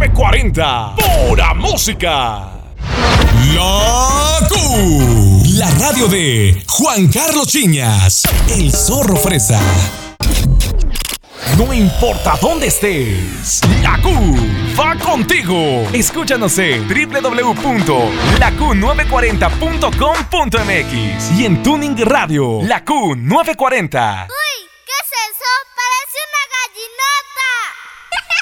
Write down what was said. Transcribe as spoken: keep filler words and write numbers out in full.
nueve cuarenta. Pura música. La Q. La radio de Juan Carlos Chiñas, el zorro fresa. No importa dónde estés, la Q va contigo. Escúchanos en doble u doble u doble u punto la q nueve cuarenta punto com punto m x y en Tuning Radio, La Q nueve cuarenta.